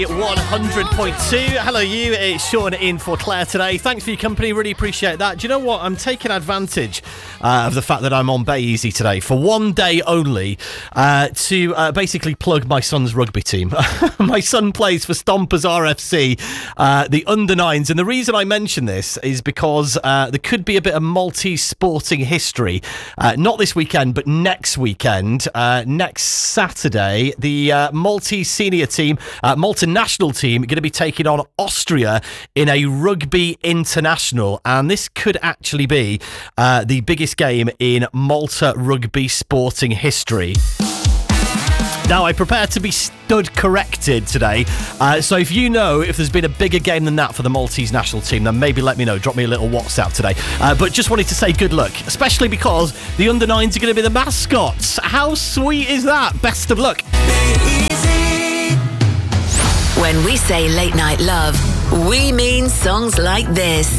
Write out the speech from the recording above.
100.2. Hello you, it's Sean in for Claire today. Thanks for your company, really appreciate that. Do you know what? I'm taking advantage of the fact that I'm on Bay Easy today for one day only to basically plug my son's rugby team. My son plays for Stompers RFC, the under-9s, and the reason I mention this is because there could be a bit of Maltese sporting history. Not this weekend, but next weekend. Next Saturday, the Maltese senior team, Malta national team, going to be taking on Austria in a rugby international, and this could actually be the biggest game in Malta rugby sporting history. Now, I prepare to be stood corrected today, so if you know if there's been a bigger game than that for the Maltese national team, then maybe let me know. Drop me a little WhatsApp today. But just wanted to say good luck, especially because the under-9s are going to be the mascots. How sweet is that? Best of luck. When we say late night love, we mean songs like this.